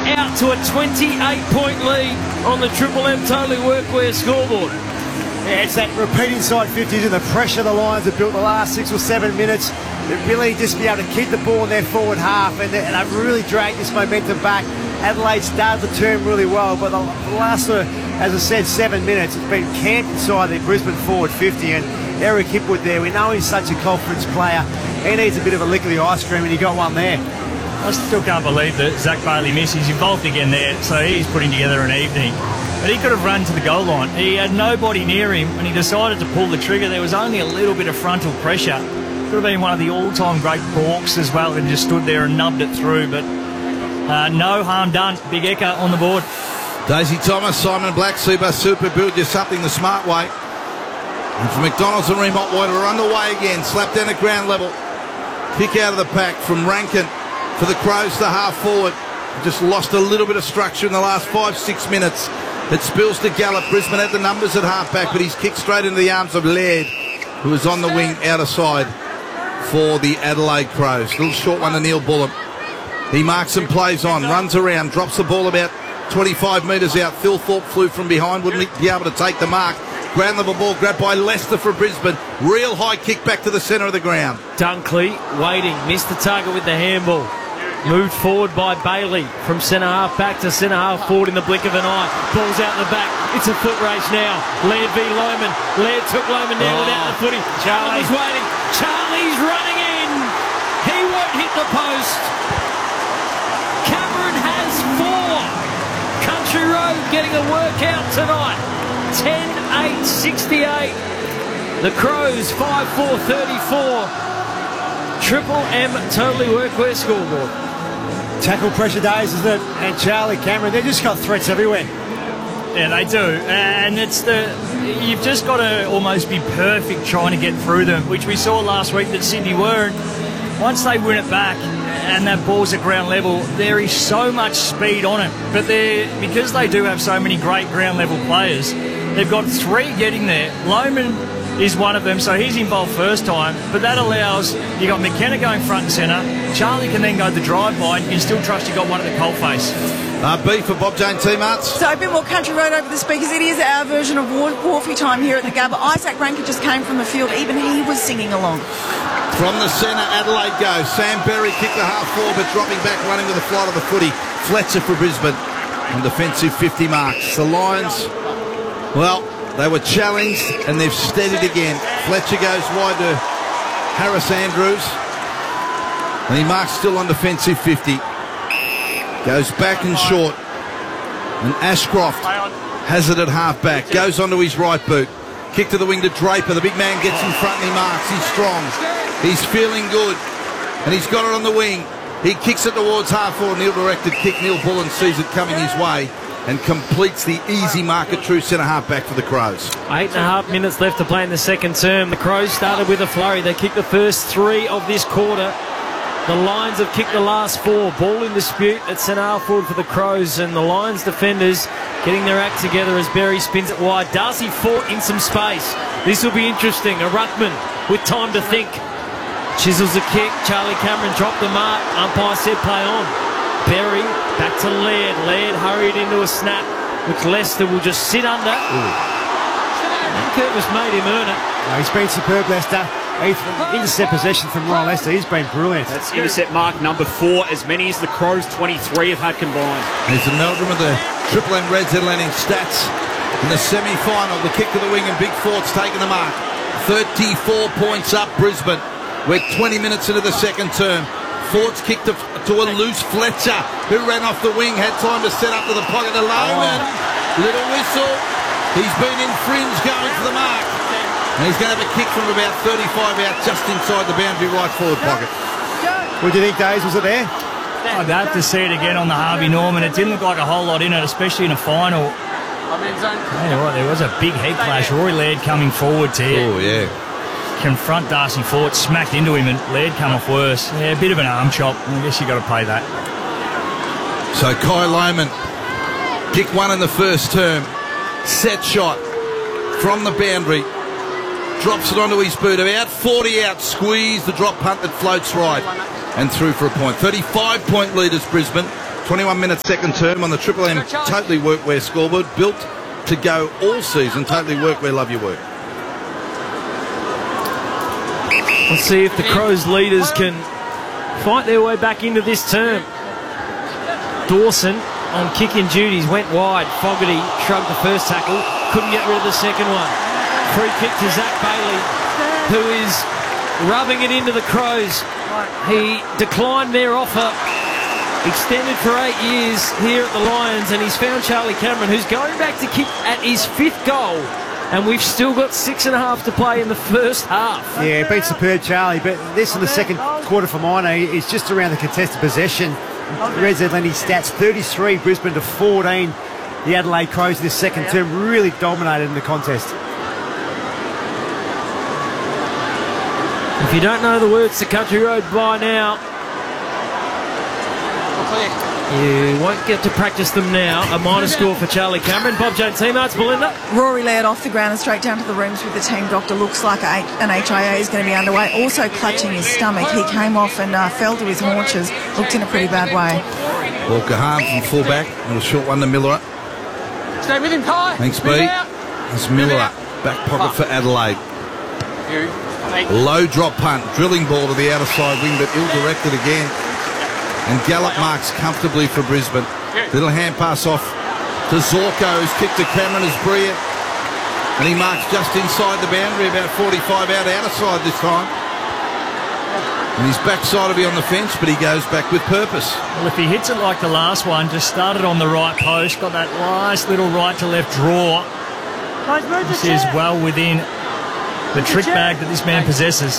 out to a 28-point lead on the Triple M Totally Workwear scoreboard. Yeah, it's that repeat inside 50s and the pressure the Lions have built the last 6 or 7 minutes. The ability just to be able to keep the ball in their forward half, and they've really dragged this momentum back. Adelaide started the term really well, but the last, as I said, 7 minutes, it's been camped inside the Brisbane forward 50, and Eric Hipwood there, we know he's such a confidence player. He needs a bit of a lick of the ice cream, and he got one there. I still can't believe that Zach Bailey missed. He's involved again there, so he's putting together an evening. But he could have run to the goal line. He had nobody near him, and he decided to pull the trigger. There was only a little bit of frontal pressure. Could have been one of the all-time great balks as well, and just stood there and nubbed it through. But no harm done. Big Eka on the board. Daisy Thomas, Simon Black, Super build you something the smart way. And for McDonald's and Reem Otwater are underway again. Slap down at ground level. Kick out of the pack from Rankin for the Crows to half forward. Just lost a little bit of structure in the last 5-6 minutes. It spills to Gallup. Brisbane had the numbers at half-back, but he's kicked straight into the arms of Laird, who is on the wing outer side for the Adelaide Crows. Little short one to Neil Bullen. He marks and plays on, runs around, drops the ball about 25 metres out. Phil Thorpe flew from behind, wouldn't be able to take the mark. Ground level ball grabbed by Lester for Brisbane. Real high kick back to the centre of the ground. Dunkley waiting, missed the target with the handball. Moved forward by Bailey from centre half back to centre half forward in the blink of an eye. Ball's out the back. It's a foot race now. Laird v Lohman. Laird took Lohman down without the footy. Charlie's waiting. Charlie's running in. He won't hit the post. Cameron has 4. Country Road getting a workout tonight. 10-8-68. The Crows 5-4-34. Triple M Totally Workwear scoreboard. Tackle pressure days, isn't it? And Charlie Cameron, they've just got threats everywhere. Yeah, they do. And you've just got to almost be perfect trying to get through them, which we saw last week that Sydney weren't. Once they win it back and that ball's at ground level, there is so much speed on it. But because they do have so many great ground level players, they've got 3 getting there. Lohman is one of them, so he's involved first time, but that allows, you got McKenna going front and centre, Charlie can then go the drive-by, and you can still trust you got one at the coalface. B for Bob Jane T-Marts. So a bit more Country Road over the speakers. It is our version of Wharfie time here at the Gabba. Isaac Rankin just came from the field, even he was singing along. From the centre, Adelaide goes. Sam Berry kicked the half forward, but dropping back, running with the flight of the footy. Fletcher for Brisbane on defensive 50 marks. The Lions, well, they were challenged and they've steadied again. Fletcher goes wide to Harris Andrews, and he marks still on defensive 50. Goes back and short, and Ashcroft has it at half back. Goes onto his right boot. Kick to the wing to Draper. The big man gets in front and he marks. He's strong. He's feeling good, and he's got it on the wing. He kicks it towards half forward. Neil directed kick. Neil Bullen sees it coming his way and completes the easy mark at true centre half back for the Crows. 8.5 minutes left to play in the second term. The Crows started with a flurry. They kicked the first 3 of this quarter. The Lions have kicked the last 4. Ball in dispute at centre half forward for the Crows, and the Lions defenders getting their act together as Berry spins it wide. Darcy fought in some space. This will be interesting. A ruckman with time to think. Chisels a kick. Charlie Cameron dropped the mark. Umpire said play on. Berry back to Laird. Laird hurried into a snap, which Lester will just sit under. And Curtis made him earn it. No, he's been superb, Lester. Intercept possession from Ryan Lester. He's been brilliant. That's intercept mark number 4, as many as the Crows 23 have had combined. There's the meldrum of the Triple M Reds Atlantic stats in the semi-final. The kick to the wing, and Big Fort's taken the mark. 34 points up, Brisbane. We're 20 minutes into the second term. Fort's kicked to a loose Fletcher, who ran off the wing, had time to set up to the pocket of Lohman. Little whistle. He's been in fringe going for the mark. And he's going to have a kick from about 35 out, just inside the boundary right forward pocket. What do you think, Days? Was it there? I'd have to see it again on the Harvey Norman. It didn't look like a whole lot in it, especially in a final. Tell you what, there was a big head clash. Rory Laird coming forward to Oh, yeah. confront Darcy Fort, smacked into him, and Laird come off worse. Yeah, a bit of an arm chop. I guess you got to pay that. So Kai Lohman, kick 1 in the first term. Set shot from the boundary. Drops it onto his boot. About 40 out. Squeeze the drop punt that floats right. And through for a point. 35-point leaders, Brisbane. 21-minute second term on the Triple M Totally Workwear scoreboard. Built to go all season. Totally Workwear, love your work. Let's see if the Crows leaders can fight their way back into this term. Dawson on kicking duties went wide. Fogarty shrugged the first tackle, couldn't get rid of the second one. Free kick to Zach Bailey, who is rubbing it into the Crows. He declined their offer, extended for 8 years here at the Lions, and he's found Charlie Cameron, who's going back to kick at his 5th goal. And we've still got 6.5 to play in the first half. Yeah, it beats superb, Charlie. But this in the second quarter for mine is just around the contested possession. Red Z Lenny stats, 33 Brisbane to 14. The Adelaide Crows in this second term really dominated in the contest. If you don't know the words to Country Road by now, you won't get to practice them now. A minor score for Charlie Cameron. Bob Jones teammates, Belinda. Rory led off the ground and straight down to the rooms with the team doctor. Looks like an HIA is going to be underway. Also clutching his stomach. He came off and fell to his haunches. Looked in a pretty bad way. Walker Harm from fullback. Little short one to Miller. Stay with him, Ty. Thanks, B. That's Miller. Back pocket for Adelaide. Low drop punt. Drilling ball to the outer side wing, but ill-directed again. And Gallup marks comfortably for Brisbane. Little hand pass off to Zorko, who's kicked to Cameron, is brilliant. And he marks just inside the boundary, about 45 out outer side this time. And his backside will be on the fence, but he goes back with purpose. Well, if he hits it like the last one, just started on the right post, got that nice little right to left draw. This is well within the trick bag that this man possesses.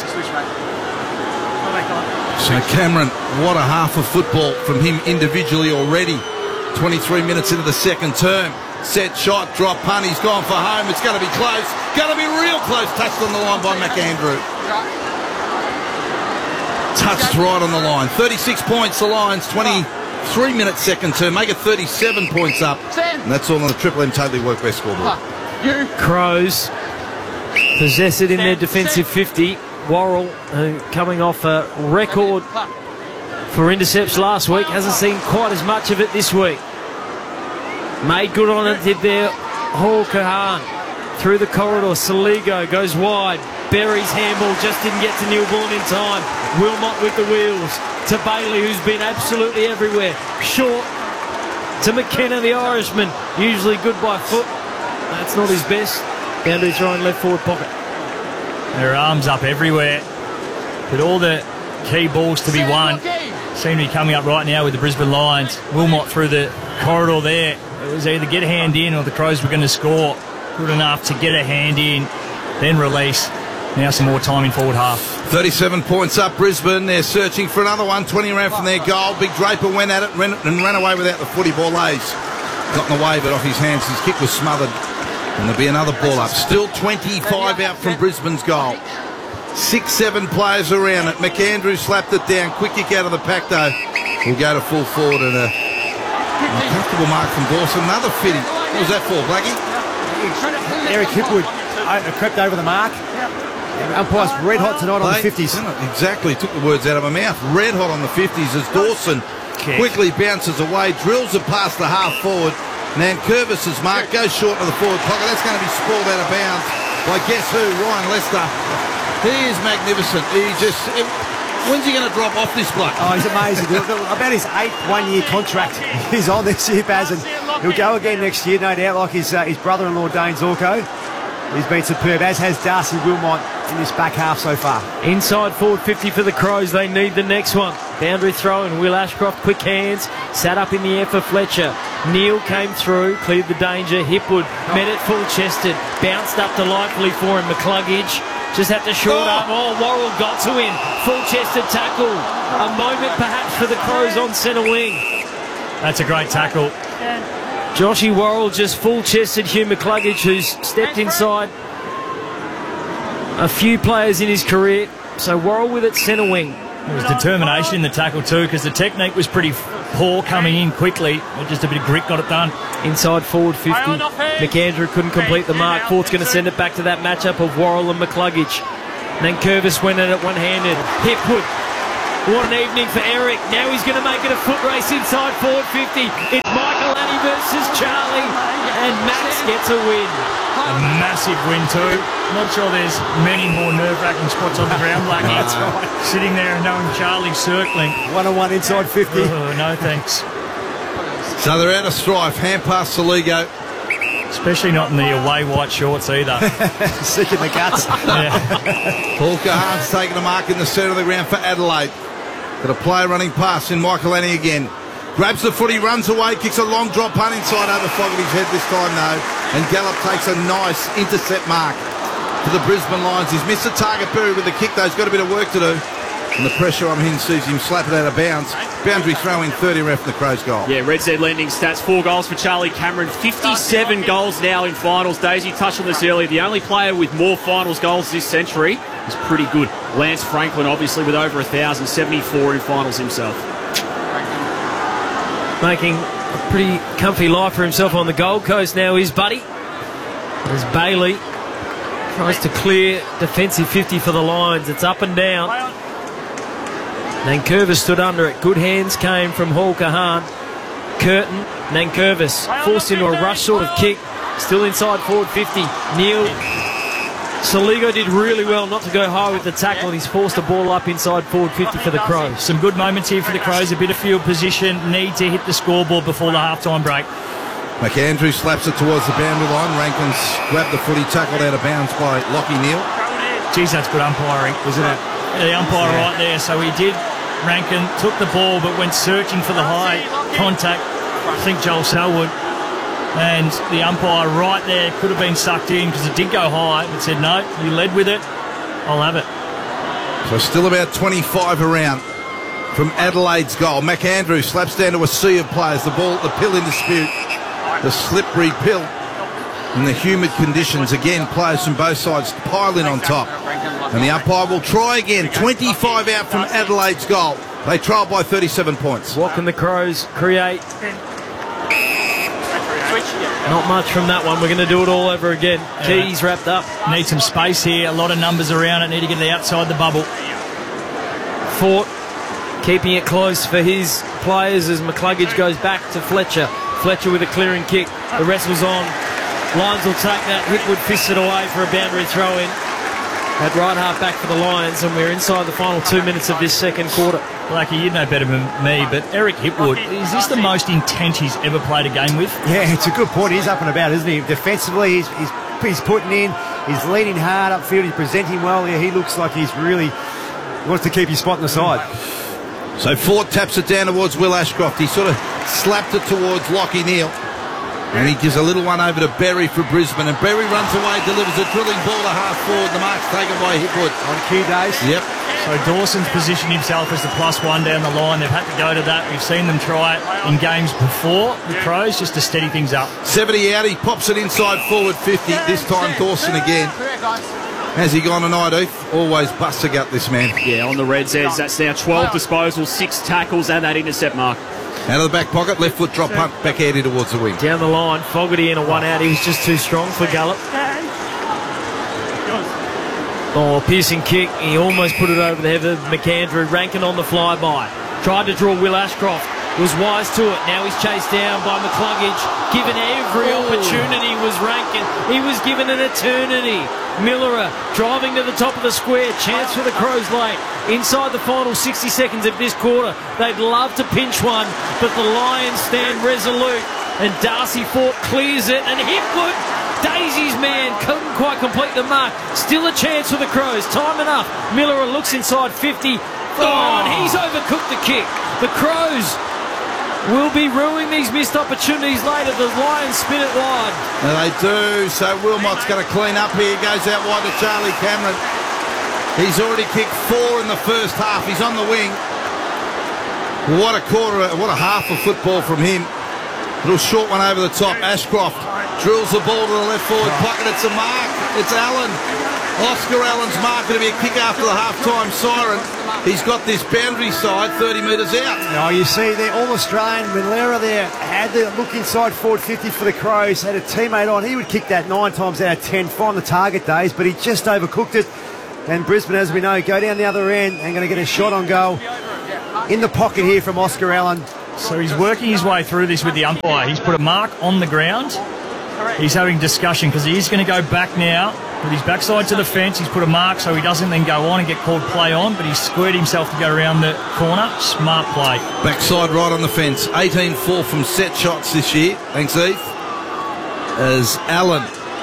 So Cameron, what a half of football from him individually already. 23 minutes into the second term. Set shot, drop punt, he's gone for home. It's going to be close. Going to be real close. Touched on the line by McAndrew. Touched right on the line. 36 points the Lions, 23-minute second term. Make it 37 points up. And that's all on the Triple M Totally Workwear scoreboard. Crows possess it in their defensive 50. Worrell, coming off a record for intercepts last week, hasn't seen quite as much of it this week. Made good on it, did there. Hall Kahan through the corridor. Saligo goes wide. Berry's handball just didn't get to Newborn in time. Wilmot with the wheels to Bailey, who's been absolutely everywhere. Short to McKenna, the Irishman, usually good by foot. That's not his best. Down to his right left forward pocket. Their arms up everywhere. But all the key balls to be won seem to be coming up right now with the Brisbane Lions. Wilmot through the corridor there. It was either get a hand in or the Crows were going to score. Good enough to get a hand in, then release. Now some more time in forward half. 37 points up Brisbane. They're searching for another one. 20 around from their goal. Big Draper went at it and ran away without the footy. Ball lays. Got in the way, but off his hands. His kick was smothered. And there'll be another ball up. Still 25 out from Brisbane's goal. 6-7 players around it. McAndrew slapped it down. Quick kick out of the pack, though. We'll go to full forward and a comfortable mark from Dawson. Another fitting. What was that for, Blackie? Eric Hipwood crept over the mark. Umpire's red hot tonight on the 50s. Exactly. Took the words out of my mouth. Red hot on the 50s as Dawson quickly bounces away. Drills it past the half forward. Nankervis's mark goes short of the forward pocket. That's going to be spoiled out of bounds by guess who? Ryan Lester. He is magnificent. When's he going to drop off this bloke? Oh, he's amazing. About his 8th one-year contract he's on this year, Baz, and he'll go again next year, no doubt, like his brother-in-law, Dane Zorko. He's been superb, as has Darcy Wilmot in this back half so far. Inside forward 50 for the Crows. They need the next one. Boundary throw and Will Ashcroft, quick hands, sat up in the air for Fletcher. Neal came through, cleared the danger. Hipwood met it full-chested, bounced up delightfully for him. McCluggage just had to short up. Oh, Worrell got to him. Full-chested tackle. A moment perhaps for the Crows on centre wing. That's a great tackle. Joshy Worrell just full-chested Hugh McCluggage, who's stepped inside a few players in his career. So Worrell with it centre wing. There was determination in the tackle too, because the technique was pretty poor coming in quickly. Just a bit of grit got it done. Inside forward 50. McAndrew couldn't complete the mark. Fort's going to send it back to that matchup of Worrell and McCluggage. And then Curvis went at it one-handed. Hipwood What an evening for Eric. Now he's going to make it a foot race inside forward 50. It's Michael Annie versus Charlie, and Max gets a win. A massive win too. Not sure there's many more nerve-wracking spots on the ground, Blackie. That's right. Sitting there and knowing Charlie's circling. 1-on-1 inside 50. Oh, no thanks. So they're out of strife. Hand pass Soligo. Especially not in the away white shorts either. Sick in the guts. Yeah. Paul Kahan's taking a mark in the centre of the ground for Adelaide. Got a player running past in Michael Annie again. Grabs the footy, runs away, kicks a long drop punt inside over Fogarty's head this time though. And Gallup takes a nice intercept mark for the Brisbane Lions. He's missed the target, Berry, with the kick though. He's got a bit of work to do. And the pressure on him sees him slap it out of bounds. Boundary throwing 30 ref from the Crows goal. Yeah, Red Z lending stats. 4 goals for Charlie Cameron. 57 goals now in finals. Daisy touched on this earlier. The only player with more finals goals this century is pretty good. Lance Franklin, obviously, with over 1,000, 74 in finals himself. Making a pretty comfy life for himself on the Gold Coast now is Buddy. As Bailey tries to clear defensive 50 for the Lions. It's up and down. Nankervis stood under it. Good hands came from Hall Kahan. Curtin, Nankervis forced into a rush sort of kick. Still inside forward 50. Neil Soligo did really well not to go high with the tackle, and he's forced the ball up inside forward 50 for the Crows. Some good moments here for the Crows. A bit of field position. Need to hit the scoreboard before the half-time break. McAndrew slaps it towards the boundary line. Rankins grabbed the footy, tackled out of bounds by Lachie Neale. Geez, that's good umpiring, isn't it? The umpire right there. So he did. Rankin took the ball but went searching for the high contact. I think Joel Selwood. And the umpire right there could have been sucked in because it did go high, but said, no, you led with it, I'll have it. So still about 25 around from Adelaide's goal. McAndrew slaps down to a sea of players. The ball, the pill in dispute. The slippery pill in the humid conditions. Again, players from both sides pile in on top. And the umpire will try again. 25 out from Adelaide's goal. They trail by 37 points. What can the Crows create? Not much from that one. We're going to do it all over again. Keys wrapped up. Need some space here. A lot of numbers around it. Need to get it outside the bubble. Fort keeping it close for his players as McCluggage goes back to Fletcher. Fletcher with a clearing kick. The wrestle's on. Lions will take that. Hipwood fists it away for a boundary throw-in. At right half back for the Lions, and we're inside the final 2 minutes of this second quarter. Blackie, you know better than me, but Eric Hipwood, is this the most intense he's ever played a game with? Yeah, it's a good point. He's up and about, isn't he? Defensively, he's putting in. He's leading hard upfield. He's presenting well. Yeah, he looks like he wants to keep his spot on the side. So Fort taps it down towards Will Ashcroft. He sort of slapped it towards Lachie Neale. And he gives a little one over to Berry for Brisbane. And Berry runs away, delivers a drilling ball to half forward. The mark's taken by Hipwood. On key days. Yep. So Dawson's positioned himself as the +1 down the line. They've had to go to that. We've seen them try it in games before, the Crows, just to steady things up. 70 out, he pops it inside forward 50. This time Dawson again. Has he gone tonight, Heath? Always busts a gut, this man. Yeah, on the Red Zeds, that's now 12 disposals, 6 tackles, and that intercept mark. Out of the back pocket, left foot drop punt, back headed towards the wing. Down the line, Fogarty in a one out. He was just too strong for Gallup. Oh, piercing kick. He almost put it over the head of McAndrew. Rankin on the flyby. Tried to draw Will Ashcroft. Was wise to it. Now he's chased down by McCluggage. Given every opportunity was Rankin. He was given an eternity. Millerer driving to the top of the square. Chance for the Crows late. Inside the final 60 seconds of this quarter. They'd love to pinch one, but the Lions stand resolute. And Darcy Fort clears it. And Hipwood, Daisy's man, couldn't quite complete the mark. Still a chance for the Crows. Time enough. Millerer looks inside 50. Oh, and he's overcooked the kick. The Crows will be ruining these missed opportunities later. The Lions spin it wide. And they do. So Wilmot's going to clean up here. Goes out wide to Charlie Cameron. He's already kicked 4 in the first half. He's on the wing. What a quarter, what a half of football from him. Little short one over the top. Ashcroft drills the ball to the left forward pocket. It's a mark. It's Allen. Oscar Allen's mark. Going to be a kick after the half-time siren. He's got this boundary side 30 metres out. Oh, you see there, All-Australian Millera there had the look inside forward 50 for the Crows. Had a teammate on. He would kick that 9 times out of 10. Find the target days, but he just overcooked it. And Brisbane, as we know, go down the other end and going to get a shot on goal in the pocket here from Oscar Allen. So he's working his way through this with the umpire. He's put a mark on the ground. He's having discussion because he is going to go back now with his backside to the fence. He's put a mark so he doesn't then go on and get called play on, but he's squared himself to go around the corner. Smart play. Backside right on the fence. 18-4 from set shots this year. Thanks, Heath. As Allen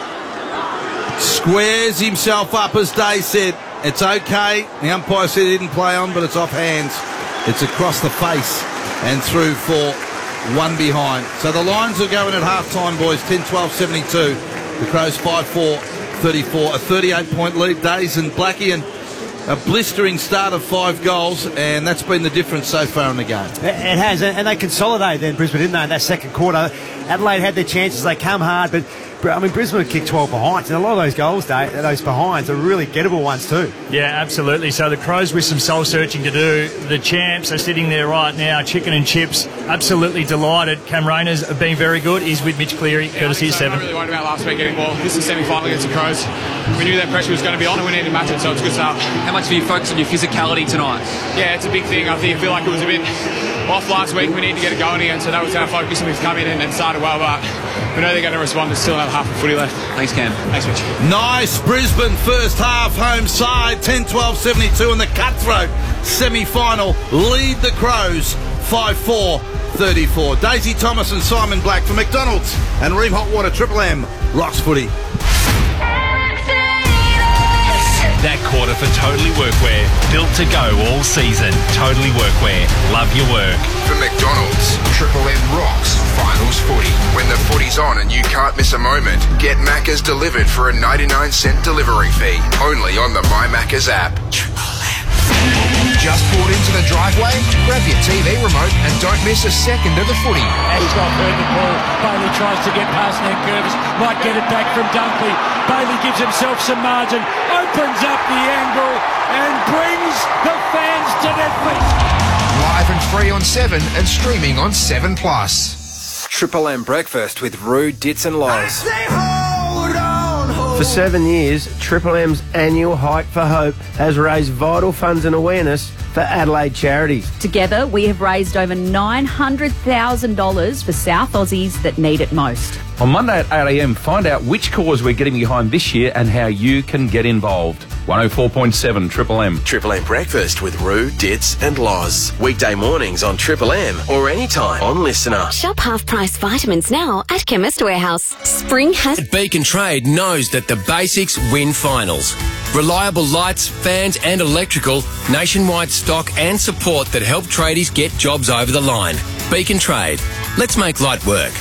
squares himself up, as Dave said. It's okay. The umpire said he didn't play on, but it's off hands. It's across the face and through for one behind. So the Lions are going at half-time, boys. 10-12-72. The Crows 5-4-34. A 38-point lead. Days and Blackie, and a blistering start of 5 goals, and that's been the difference so far in the game. It has, and they consolidated then, Brisbane, didn't they, in that second quarter. Adelaide had their chances. They come hard, but I mean, Brisbane kicked 12 behinds, and a lot of those goals, those behinds, are really gettable ones too. Yeah, absolutely. So the Crows with some soul-searching to do. The champs are sitting there right now, chicken and chips, absolutely delighted. Cam Rayners have been very good. He's with Mitch Cleary, courtesy of 7. I'm not really worried about last week getting ball. This is semi-final against the Crows. We knew that pressure was going to be on and we needed to match it, so it's a good start. How much do you focus on your physicality tonight? Yeah, it's a big thing. I feel like it was a bit off last week. We need to get it going again, so that was our focus, and we've come in and started well, but we know they're going to respond. There's still another half of footy left. Thanks, Cam. Thanks, Mitch. Nice Brisbane first half home side. 10-12-72 in the cutthroat semi-final. Lead the Crows 5-4-34. Daisy Thomas and Simon Black for McDonald's and Ream Hot Water Triple M. Rocks footy. That quarter for Totally Workwear. Built to go all season. Totally Workwear. Love your work. For McDonald's, Triple M rocks finals footy. When the footy's on and you can't miss a moment, get Macca's delivered for a 99-cent delivery fee. Only on the My Macca's app. Just pulled into the driveway? Grab your TV remote and don't miss a second of the footy. Ashcroft heard the ball. Bailey tries to get past Nankervis. Might get it back from Dunkley. Bailey gives himself some margin. Opens up the angle and brings the fans to their feet. Live and free on 7 and streaming on 7 Plus. Triple M breakfast with Roo, Dits and Loz. For 7 years, Triple M's annual Hike for Hope has raised vital funds and awareness for Adelaide charities. Together, we have raised over $900,000 for South Aussies that need it most. On Monday at 8 a.m, find out which cause we're getting behind this year and how you can get involved. 104.7 Triple M. Triple M breakfast with Roo, Dits and Loz. Weekday mornings on Triple M or anytime on Listener. Shop half-price vitamins now at Chemist Warehouse. Spring has... Beacon Trade knows that the basics win finals. Reliable lights, fans and electrical, nationwide stock and support that help tradies get jobs over the line. Beacon Trade. Let's make light work.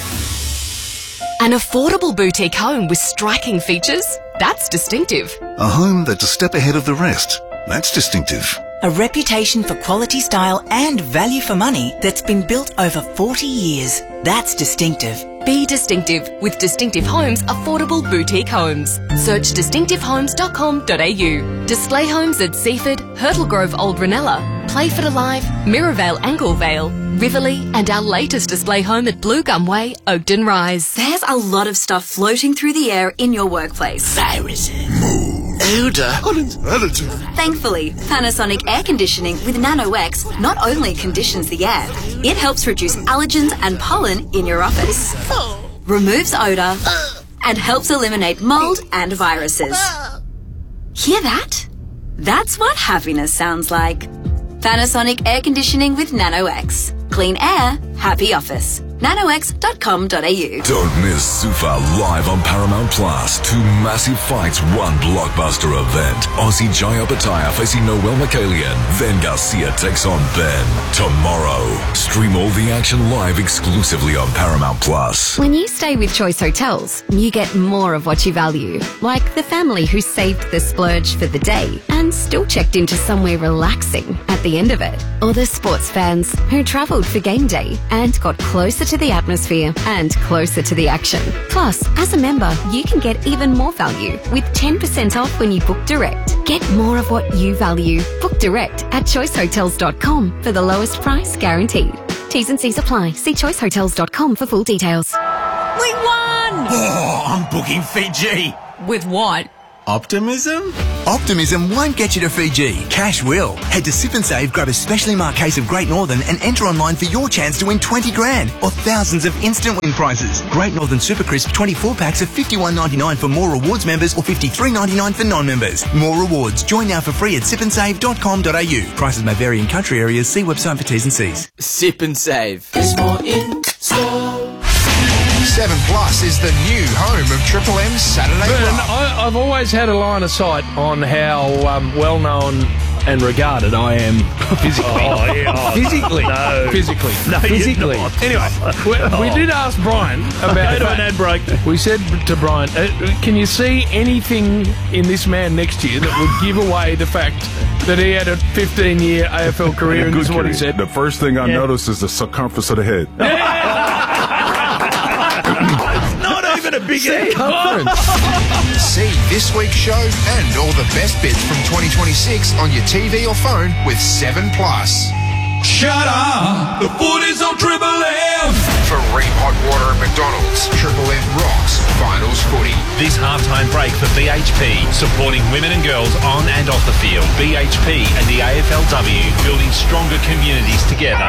An affordable boutique home with striking features? That's distinctive. A home that's a step ahead of the rest? That's distinctive. A reputation for quality style and value for money that's been built over 40 years. That's distinctive. Be distinctive with Distinctive Homes Affordable Boutique Homes. Search distinctivehomes.com.au. Display homes at Seaford, Hurtle Grove Old Ranella, Playford Alive, Mirrorvale Anglevale, Riverley, and our latest display home at Blue Gum Way, Oakden Rise. There's a lot of stuff floating through the air in your workplace. Viruses. Odor. Thankfully, Panasonic air conditioning with Nano-X not only conditions the air, it helps reduce allergens and pollen in your office, removes odour, and helps eliminate mould and viruses. Hear that? That's what happiness sounds like. Panasonic air conditioning with Nano-X. Clean air, happy office. nanox.com.au. Don't miss Sufa live on Paramount Plus. 2 massive fights, 1 blockbuster event. Aussie Jaya Bataya facing Noel Mikalian. Then Garcia takes on Ben. Tomorrow. Stream all the action live exclusively on Paramount Plus. When you stay with Choice Hotels, you get more of what you value. Like the family who saved the splurge for the day and still checked into somewhere relaxing at the end of it. Or the sports fans who travelled for game day and got closer to the atmosphere and closer to the action. Plus, as a member, you can get even more value with 10% off when you book direct. Get more of what you value. Book direct at choicehotels.com for the lowest price guaranteed. T's and C's apply. See choicehotels.com for full details. We won! Oh, I'm booking Fiji. With what? Optimism? Optimism won't get you to Fiji. Cash will. Head to Sip and Save, grab a specially marked case of Great Northern and enter online for your chance to win 20 grand or thousands of instant win prizes. Great Northern Super Crisp 24 packs of $51.99 for More Rewards members or $53.99 for non-members. More Rewards. Join now for free at sipandsave.com.au. Prices may vary in country areas. See website for T's and C's. Sip and Save. There's more in store. 7 Plus is the new home of Triple M's Saturday Night. I've always had a line of sight on how well known and regarded I am physically. Physically. No. Physically. No, physically. you're not. Anyway, we did ask Brian about Go to an ad break. We said to Brian, can you see anything in this man next year that would give away the fact that he had a 15-year AFL career? And this is what he said. The first thing I noticed is the circumference of the head. It's not even a big circumference. See this week's show and all the best bits from 2026 on your TV or phone with 7 Plus. Shut up! The foot is on Triple M! For Ream Hot Water at McDonald's, Triple M rocks finals footy. This halftime break for BHP, supporting women and girls on and off the field. BHP and the AFLW, building stronger communities together.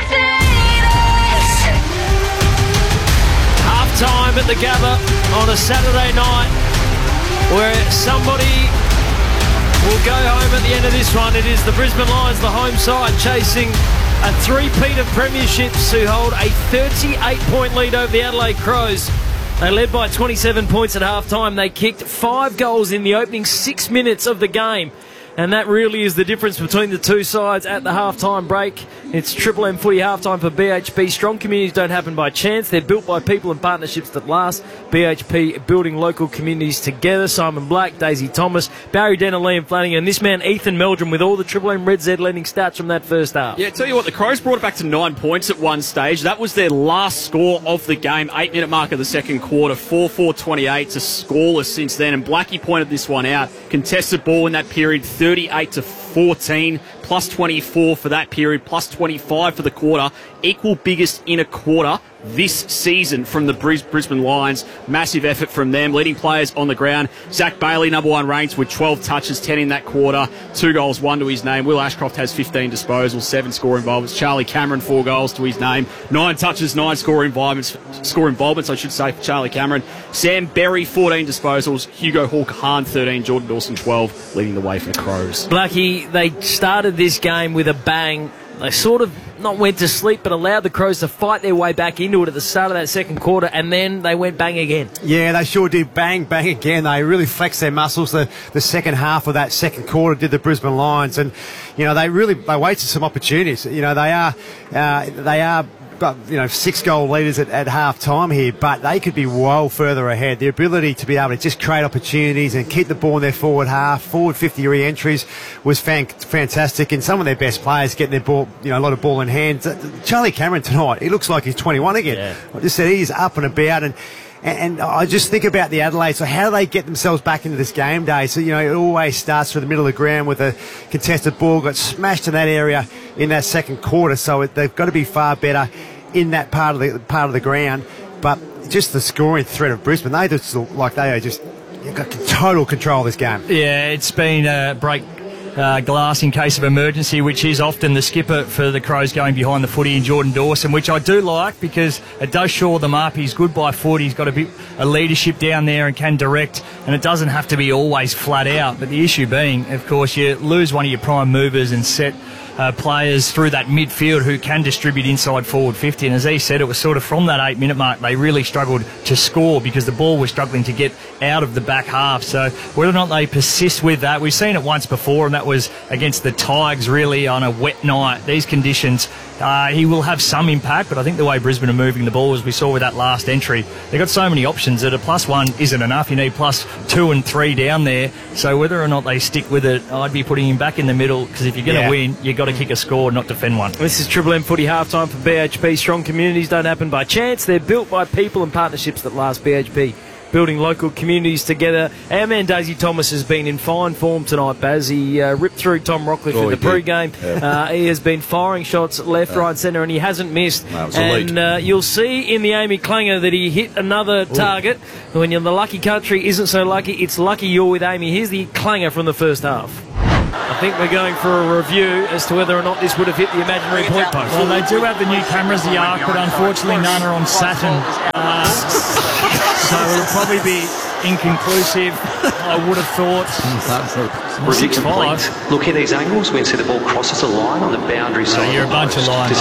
Half-time at the Gabba on a Saturday night where somebody will go home at the end of this one. It is the Brisbane Lions, the home side, chasing a three-peat of premierships, who hold a 38-point lead over the Adelaide Crows. They led by 27 points at half-time. They kicked 5 goals in the opening 6 minutes of the game. And that really is the difference between the two sides at the half-time break. It's Triple M footy half-time for BHP. Strong communities don't happen by chance. They're built by people and partnerships that last. BHP building local communities together. Simon Black, Daisy Thomas, Barry Denner, Liam Flanagan, and this man Ethan Meldrum with all the Triple M Red Z lending stats from that first half. Yeah, tell you what, the Crows brought it back to 9 points at one stage. That was their last score of the game. 8-minute mark of the second quarter. 4-4-28 to scoreless since then. And Blackie pointed this one out. Contested ball in that period, 38-14, plus 24 for that period, plus 25 for the quarter. Equal biggest in a quarter this season from the Brisbane Lions. Massive effort from them. Leading players on the ground. Zach Bailey, number 1 ranked with 12 touches, 10 in that quarter. 2 goals, 1 to his name. Will Ashcroft has 15 disposals, 7 score involvements. Charlie Cameron, 4 goals to his name. 9 touches, 9 score involvements, I should say, for Charlie Cameron. Sam Berry, 14 disposals. Hugo Hawke-Hahn, 13. Jordan Dawson, 12, leading the way for the Crows. Blackie, they started this game with a bang. They sort of not went to sleep, but allowed the Crows to fight their way back into it at the start of that second quarter, and then they went bang again. Yeah, they sure did bang again. They really flexed their muscles. The second half of that second quarter did the Brisbane Lions, and you know they wasted some opportunities. You know they are 6-goal leaders at half time here, but they could be well further ahead. The ability to be able to just create opportunities and keep the ball in their forward half, forward 50 re-entries was fantastic, and some of their best players getting their ball, a lot of ball in hand. Charlie Cameron tonight, he looks like he's 21 again. Yeah. I just said he's up and about, and I just think about the Adelaide. So how do they get themselves back into this game day? So, it always starts through the middle of the ground with a contested ball, got smashed in that area in that second quarter. So they've got to be far better in that part of the ground. But just the scoring threat of Brisbane, they just look like they are just got total control of this game. Yeah, it's been break glass in case of emergency, which is often the skipper for the Crows going behind the footy in Jordan Dawson, which I do like because it does shore them up. He's good by foot. He's got a bit of leadership down there and can direct, and it doesn't have to be always flat out. But the issue being, of course, you lose one of your prime movers and set players through that midfield who can distribute inside forward 50. And as he said, it was sort of from that 8-minute mark they really struggled to score because the ball was struggling to get out of the back half. So whether or not they persist with that, we've seen it once before, and that was against the Tigers really on a wet night. These conditions, he will have some impact, but I think the way Brisbane are moving the ball, as we saw with that last entry, they've got so many options that a +1 isn't enough. You need +2 and 3 down there. So whether or not they stick with it, I'd be putting him back in the middle, because if you're going to win, you've got to kick a score, not defend one. This is Triple M footy halftime for BHP. Strong communities don't happen by chance. They're built by people and partnerships that last. BHP, building local communities together. Our man Daisy Thomas has been in fine form tonight, Baz. He ripped through Tom Rockcliffe in the pre-game. Yeah. He has been firing shots left, right, centre, and he hasn't missed. No, and you'll see in the Amy Clanger that he hit another target. When you're in the lucky country isn't so lucky, it's lucky you're with Amy. Here's the Clanger from the first half. I think we're going for a review as to whether or not this would have hit the imaginary point post. Well, they do have the new cameras, the Arc, but unfortunately none are on Saturn. So it'll probably be inconclusive, I would have thought. 6-5. Look at these angles. We can see the ball crosses the line on the boundary side. You're a bunch of lions.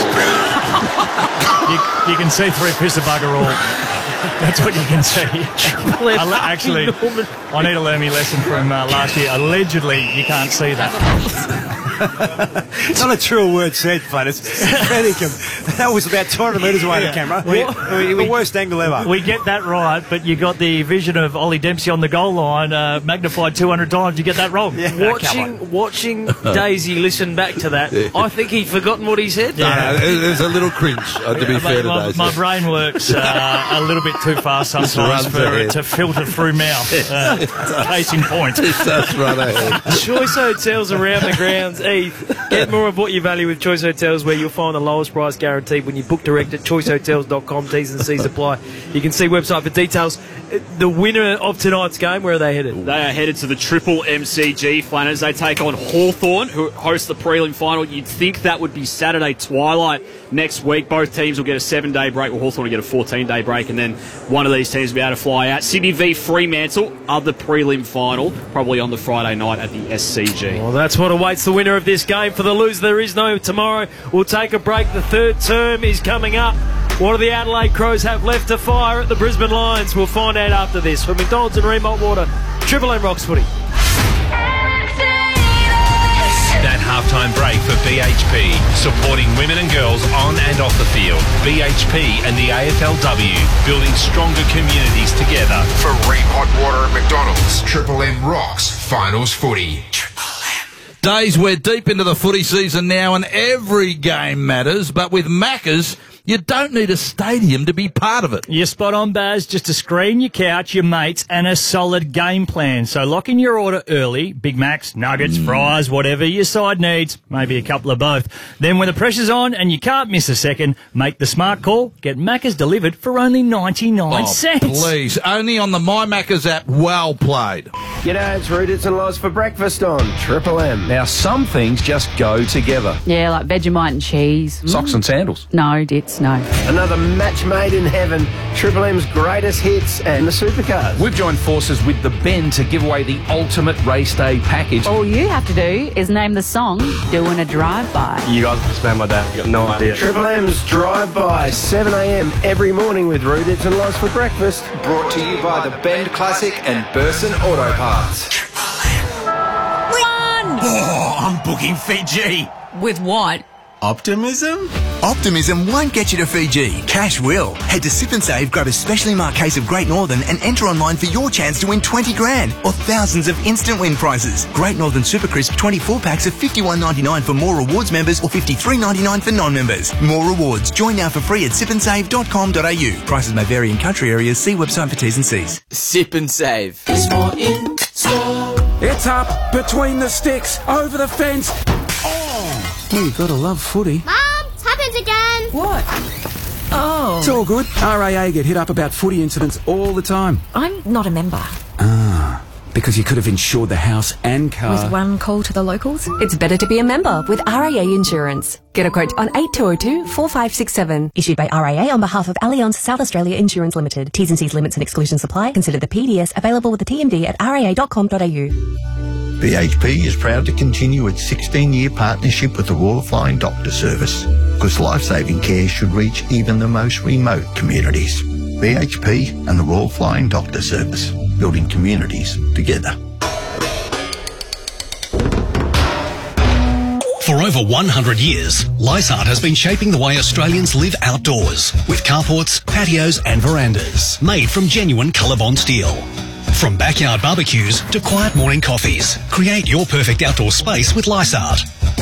You can see through piss of bugger all. That's what you can see. Actually, I need to learn my lesson from last year. Allegedly, you can't see that. It's not a true word said, Flatters. That was about 200 metres away the camera. The worst angle ever. We get that right, but you got the vision of Ollie Dempsey on the goal line magnified 200 times. You get that wrong. Yeah. Watching Daisy listen back to that, I think he'd forgotten what he said. Yeah. There's a little cringe, to be fair to Daisy. My brain works a little bit too fast sometimes for it to filter through mouth. Case in point. It does run ahead. Choice hotels around the grounds. Get more of what you value with Choice Hotels, where you'll find the lowest price guaranteed when you book direct at choicehotels.com. T's and C's apply. You can see website for details. The winner of tonight's game, where are they headed? They are headed to the Triple MCG, Flanners. They take on Hawthorn, who host the prelim final. You'd think that would be Saturday twilight next week. Both teams will get a 7-day break. Well, Hawthorn will get a 14-day break, and then one of these teams will be able to fly out. Sydney v Fremantle, other prelim final, probably on the Friday night at the SCG. Well, that's what awaits the winner of this game. For the loser, there is no tomorrow. We'll take a break. The third term is coming up. What do the Adelaide Crows have left to fire at the Brisbane Lions? We'll find out after this. For McDonald's and Remont Water, Triple M Rocks Footy. That halftime break for BHP, supporting women and girls on and off the field. BHP and the AFLW, building stronger communities together. For Remont Water at McDonald's, Triple M Rocks Finals Footy. Days, we're deep into the footy season now and every game matters, but with Macca's, you don't need a stadium to be part of it. You're spot on, Baz. Just a screen, your couch, your mates, and a solid game plan. So lock in your order early. Big Macs, nuggets, fries, whatever your side needs. Maybe a couple of both. Then when the pressure's on and you can't miss a second, make the smart call. Get Macca's delivered for only 99 cents. Please, only on the My Macca's app. Well played. G'day, it's Rudits and Loz for breakfast on Triple M. Now, some things just go together. Yeah, like Vegemite and cheese. Socks and sandals. No, Dits, no. Another match made in heaven. Triple M's greatest hits and the supercars. We've joined forces with the Ben to give away the ultimate race day package. All you have to do is name the song Doing a Drive-By. You guys just made my day. I've got no idea. Triple M's Drive-By, 7 a.m. every morning with Rudits and Loz for breakfast. Brought to you by the Bend Classic and Burson Auto Parts. We won! Oh, I'm booking Fiji. With what? Optimism? Optimism won't get you to Fiji. Cash will. Head to Sip and Save, grab a specially marked case of Great Northern and enter online for your chance to win 20 grand or thousands of instant win prizes. Great Northern Super Crisp 24 packs of $51.99 for More Rewards members or $53.99 for non-members. More rewards. Join now for free at sipandsave.com.au. Prices may vary in country areas. See website for T's and C's. Sip and Save. It's more in store. It's up, between the sticks, over the fence. Oh, you gotta love footy. Mum, it's happened again. What? Oh. It's all good. RAA get hit up about footy incidents all the time. I'm not a member. Ah, because you could have insured the house and car. With one call to the locals? It's better to be a member with RAA Insurance. Get a quote on 8202-4567. Issued by RAA on behalf of Allianz South Australia Insurance Limited. T's and C's limits and exclusions apply. Consider the PDS available with the TMD at raa.com.au. BHP is proud to continue its 16-year partnership with the Royal Flying Doctor Service, because life-saving care should reach even the most remote communities. BHP and the Royal Flying Doctor Service, building communities together. For over 100 years, Lysart has been shaping the way Australians live outdoors with carports, patios and verandas made from genuine ColourBond steel. From backyard barbecues to quiet morning coffees, create your perfect outdoor space with Lysart.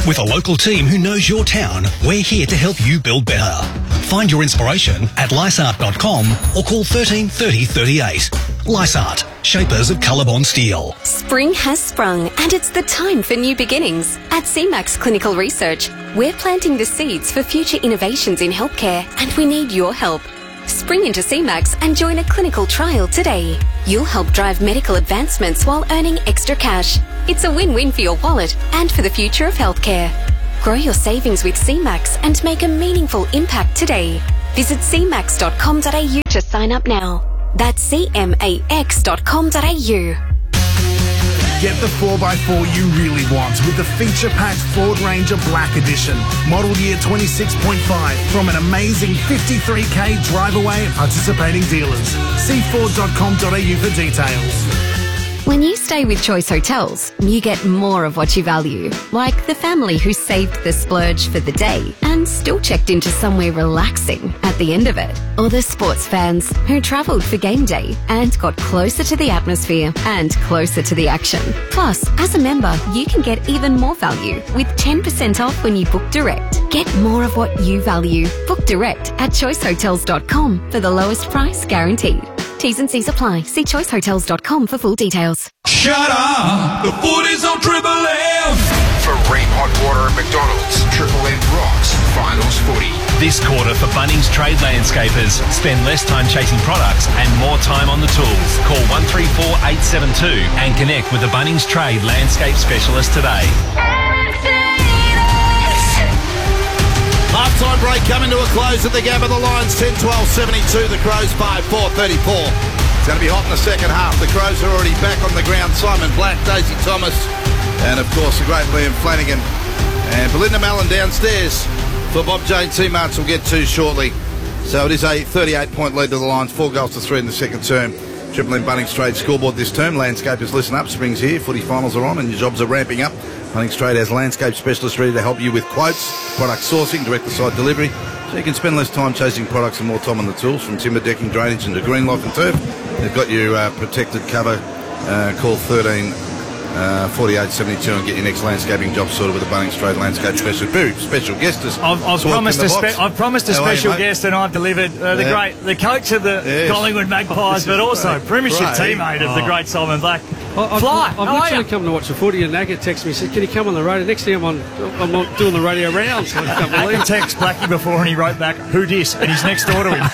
With a local team who knows your town, we're here to help you build better. Find your inspiration at lysart.com or call 13 30 38. Lysart, shapers of Colorbond steel. Spring has sprung and it's the time for new beginnings. At CMAX Clinical Research, we're planting the seeds for future innovations in healthcare and we need your help. Spring into CMAX and join a clinical trial today. You'll help drive medical advancements while earning extra cash. It's a win-win for your wallet and for the future of healthcare. Grow your savings with CMAX and make a meaningful impact today. Visit cmax.com.au to sign up now. That's cmax.com.au. Get the 4x4 you really want with the feature-packed Ford Ranger Black Edition. Model year 26.5 from an amazing 53k drive away at participating dealers. See Ford.com.au for details. When you stay with Choice Hotels, you get more of what you value, like the family who saved the splurge for the day and still checked into somewhere relaxing at the end of it, or the sports fans who travelled for game day and got closer to the atmosphere and closer to the action. Plus, as a member, you can get even more value with 10% off when you book direct. Get more of what you value. Book direct at choicehotels.com for the lowest price guaranteed. T's and C's apply. See choicehotels.com for full details. Shut up! The footy's on Triple M! For Ream Hot Water at McDonald's, Triple M rocks finals footy. This quarter for Bunnings Trade Landscapers. Spend less time chasing products and more time on the tools. Call 134872 and connect with the Bunnings Trade Landscape Specialist today. Half-time break coming to a close at the Gabba. The Lions 10-12-72. The Crows 5-4-34. It's going to be hot in the second half. The Crows are already back on the ground. Simon Black, Daisy Thomas, and of course the great Liam Flanagan. And Belinda Mallon downstairs for Bob Jane. Teammates will get to shortly. So it is a 38-point lead to the Lions. 4 goals to 3 in the second term. Triple M Bunnings Trade scoreboard this term. Landscapers, listen up. Spring's here. Footy finals are on and your jobs are ramping up. Bunnings Trade has landscape specialists ready to help you with quotes, product sourcing, direct-to-site delivery, so you can spend less time chasing products and more time on the tools, from timber decking, drainage into green life and turf. They've got you protected cover. Call 13-4872 and get your next landscaping job sorted with a Bunnings Trade landscape specialist. Very special guest. I've promised a special guest and I've delivered. The coach of the Collingwood Magpies, but also premiership teammate of the great Simon Black. I've literally come to watch the footy, and Nagger texted me and said, "Can you come on the radio?" Next thing I'm not doing the radio rounds. So I can text Blackie before, and he wrote back, "Who dis?" And he's next door to him.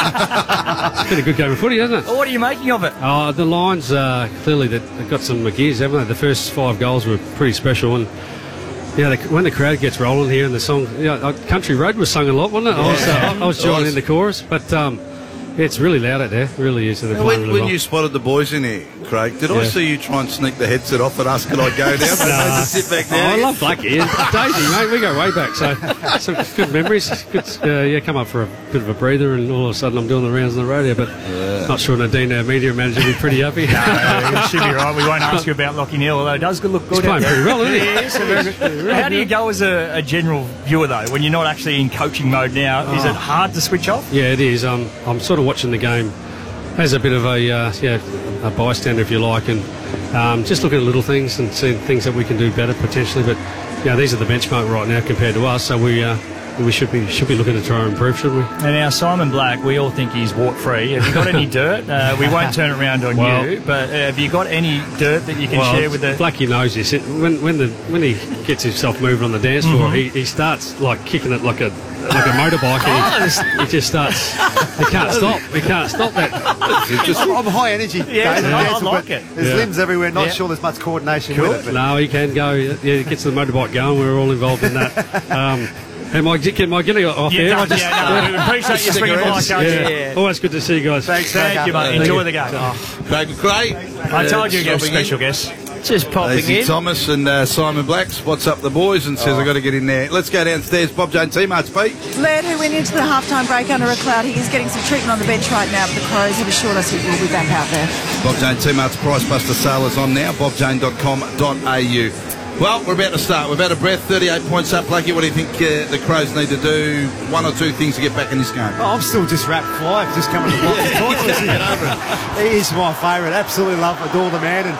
It's been a good game of footy, hasn't it? What are you making of it? The Lions clearly they've got some gears, haven't they? The first 5 goals were pretty special, and when the crowd gets rolling here and the song, Country Road was sung a lot, wasn't it? I was joining in the chorus, but. It's really loud out there. It really is. When you spotted the boys in here, Craig, did I see you try and sneak the headset off and ask could I go down? Just sit back there. I love Blackie. Daisy, mate. We go way back. So some good memories. Good, come up for a bit of a breather, and all of a sudden I'm doing the rounds on the radio. But not sure Nadine, our media manager, will be pretty happy. No, should be right. We won't ask you about Lockie Neal, although it does look good. He's playing pretty well, isn't he? How do you go as a general viewer, though, when you're not actually in coaching mode now? Is it hard to switch off? Yeah, it is. I'm sort of watching the game as a bit of a bystander, if you like, and just looking at little things and seeing things that we can do better potentially. But these are the benchmark right now compared to us, so we should be looking to try and improve, shouldn't we? And now Simon Black, we all think he's wart free. Have you got any dirt? We won't turn it around on you, but have you got any dirt that you can share with the Blackie knows this. When he gets himself moving on the dance floor, he starts like kicking it like a motorbike, and he just starts. He can't stop. He can't stop that. I'm high energy. I like it. There's limbs everywhere. Not sure there's much coordination with it. But. No, he can go. He gets the motorbike going. We're all involved in that. Am I getting off here? We appreciate you swinging by, Coach. Always good to see you guys. Thank you, mate. Enjoy the game. Great. I told you again, special guest. Just popping Daisy in. Thomas and Simon Blacks. What's up, the boys? And says I've got to get in there. Let's go downstairs. Bob Jane teammates, Pete. Laird, who went into the halftime break under a cloud, he is getting some treatment on the bench right now, but the Crows have assured us he will be back out there. Bob Jane teammates Price Buster sale is on now. bobjane.com.au. Well, we're about to start. We're about a breath. 38 points up. Blackie, what do you think the Crows need to do? 1 or 2 things to get back in this game? I'm still just wrapped Five, just coming to the block to talk to us and get over it. He is my favourite. Absolutely adore the man. And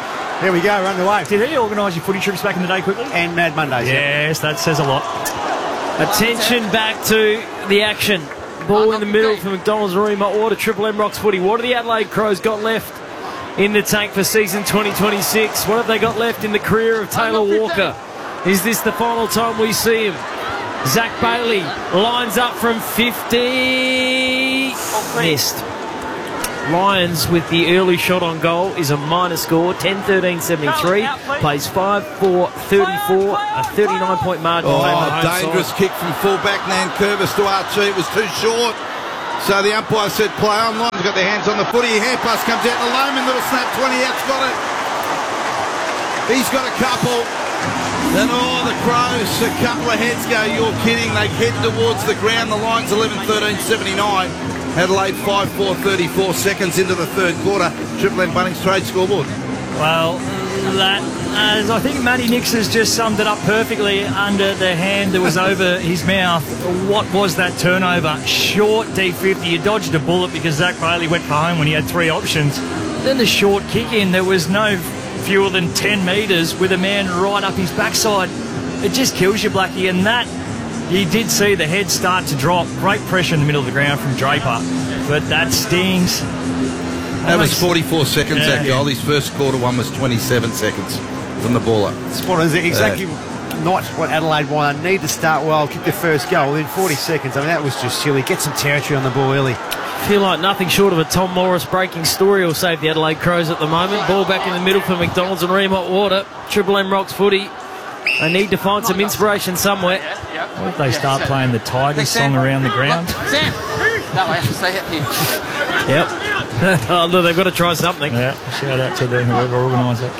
There we go, we're underway. Did he organise your footy trips back in the day quickly? And Mad Mondays. Yes, that says a lot. Attention back to the action. Ball in the middle for McDonald's Rima or to Triple M Rocks footy. What have the Adelaide Crows got left in the tank for season 2026? What have they got left in the career of Taylor Walker? Is this the final time we see him? Zach Bailey lines up from 50. Missed. Lions with the early shot on goal is a minor score, 10-13-73. Plays 5-4-34, a 39-point margin. Dangerous kick from fullback Nan Curvis to Archie. It was too short. So the umpire said play on. Lions got their hands on the footy. Hand pass comes out to Loman. Little snap, 20 out's got it. He's got a couple. And the Crows, a couple of heads go. You're kidding. They head towards the ground. The Lions 11-13-79. Adelaide 5-4-34 seconds into the third quarter. Triple M Bunnings trade scoreboard. Well, as I think Matty Nix has just summed it up perfectly under the hand that was over his mouth. What was that turnover? Short D50. You dodged a bullet because Zach Bailey went for home when he had 3 options. Then the short kick in. There was no fewer than 10 metres with a man right up his backside. It just kills you, Blackie, and that you did see the head start to drop. Great pressure in the middle of the ground from Draper, but that stings. That was 44 seconds, that goal. His first quarter one was 27 seconds from the baller. Spot on, exactly not what Adelaide want. They need to start well, kick the first goal in 40 seconds. I mean, that was just silly. Get some territory on the ball early. I feel like nothing short of a Tom Morris breaking story will save the Adelaide Crows at the moment. Ball back in the middle for McDonald's and Remont Water. Triple M Rocks footy. They need to find some inspiration somewhere. What if they start playing the Tigers song around the ground? Sam! That way, I have to stay up here. Yep. Oh, look, they've got to try something. Yeah, shout out to them, whoever organised that.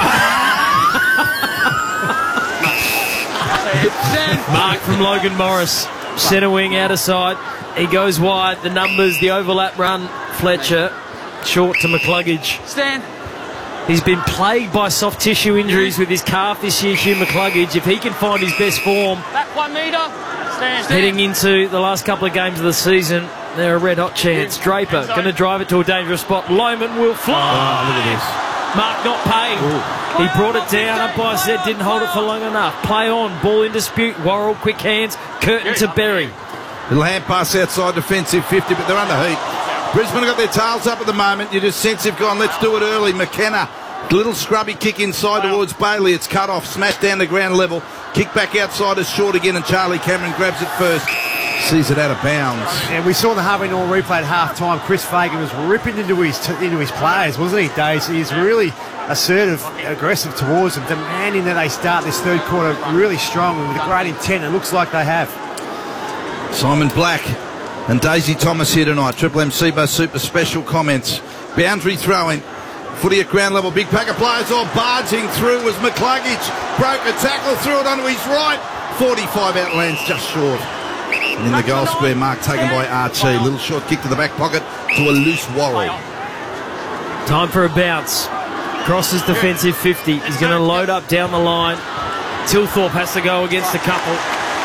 Mark from Logan Morris. Centre wing out of sight. He goes wide. The numbers, the overlap run. Fletcher short to McCluggage. Stand. He's been plagued by soft tissue injuries with his calf this year, Hugh McCluggage. If he can find his best form Back 1 metre. Stand. heading into the last couple of games of the season, they're a red-hot chance. Draper going to drive it to a dangerous spot. Loman will fly. Oh, look at this. Mark not paid. He brought it down. Umpire said didn't hold it for long enough. Play on. Ball in dispute. Worrell, quick hands. Curtin to Berry. Little hand pass outside defensive 50, but they're under heat. Brisbane have got their tails up at the moment. You just sense they've gone, let's do it early. McKenna, little scrubby kick inside towards Bailey. It's cut off, smashed down to ground level. Kick back outside is short again, and Charlie Cameron grabs it first. Sees it out of bounds. And we saw the Harvey Norman replay at half-time. Chris Fagan was ripping into his players, wasn't he, Dave? He's really assertive, aggressive towards them, demanding that they start this third quarter really strong and with a great intent. It looks like they have. Simon Black and Daisy Thomas here tonight. Triple M Cbo Super special comments. Boundary throwing. Footy at ground level. Big pack of players all barging through was McCluggage. Broke a tackle, threw it onto his right. 45 out lands just short. And in the goal square mark taken by Archie. Little short kick to the back pocket to a loose Worrell. Time for a bounce. Crosses defensive 50. He's going to load up down the line. Tilthorpe has to go against a couple.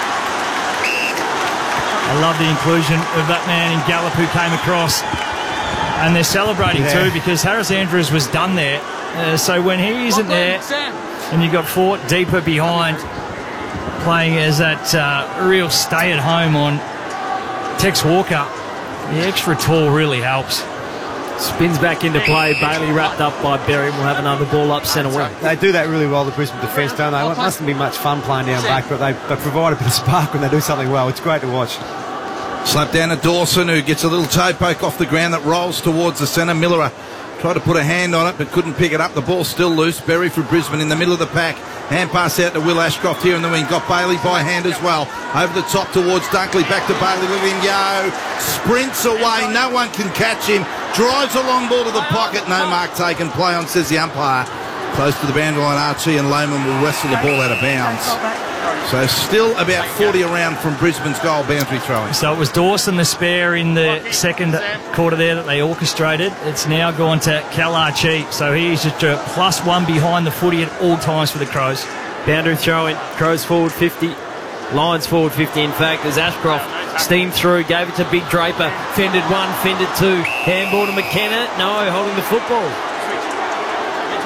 I love the inclusion of that man in Gallup who came across. And they're celebrating too because Harris Andrews was done there. So when he isn't there and you've got Fort deeper behind playing as that real stay-at-home on Tex Walker, the extra tall really helps. Spins back into play. Bailey wrapped up by Berry. We'll have another ball up centre wing. They do that really well, the Brisbane defence, don't they? It mustn't be much fun playing down back, but they provide a bit of spark when they do something well. It's great to watch. Slap down to Dawson, who gets a little toe poke off the ground that rolls towards the centre. Miller tried to put a hand on it, but couldn't pick it up. The ball's still loose. Berry for Brisbane in the middle of the pack. Hand pass out to Will Ashcroft here in the wing. Got Bailey by hand as well. Over the top towards Dunkley. Back to Bailey. Look at him go. Sprints away. No one can catch him. Drives a long ball to the pocket. No mark taken. Play on, says the umpire. Close to the boundary line. Archie and Loman will wrestle the ball out of bounds. So still about 40 around from Brisbane's goal, boundary throwing. So it was Dawson the spare in the second quarter there that they orchestrated. It's now gone to Cal Archie. So he's just a +1 behind the footy at all times for the Crows. Boundary throwing. Crows forward 50. Lions forward 50, in fact, as Ashcroft steamed through, gave it to Big Draper. Fended one, fended two. Handball to McKenna. No, holding the football.